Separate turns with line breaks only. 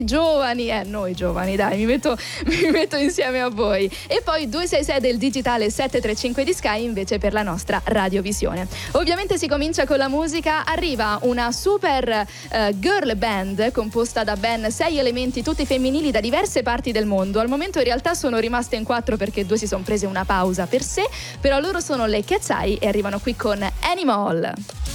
Giovani, noi giovani, dai, mi metto insieme a voi. E poi 266 del digitale 735 di Sky invece per la nostra radiovisione. Ovviamente si comincia con la musica, arriva una super girl band composta da ben 6 elementi tutti femminili da diverse parti del mondo. Al momento in realtà sono rimaste in 4 perché 2 si sono prese una pausa per sé, però loro sono le Cat's Eye e arrivano qui con Animal.